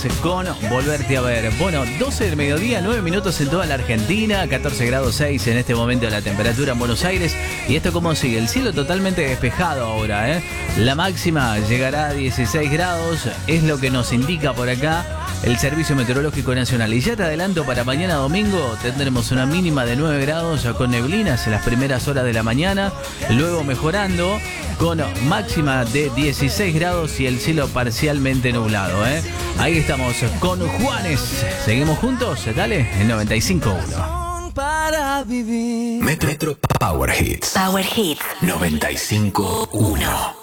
con Volverte a Ver. Bueno, 12 del mediodía, 9 minutos en toda la Argentina, 14 grados 6 en este momento la temperatura en Buenos Aires. ¿Y esto cómo sigue? El cielo totalmente despejado ahora, ¿eh? La máxima llegará a 16 grados, es lo que nos indica por acá el Servicio Meteorológico Nacional. Y ya te adelanto, para mañana domingo tendremos una mínima de 9 grados con neblinas en las primeras horas de la mañana, luego mejorando con máxima de 16 grados y el cielo parcialmente nublado, ¿eh? Ahí estamos con Juanes. ¿Seguimos juntos? Dale, el 95.1. Para vivir. Metro Power Hits. Power Hits 95.1.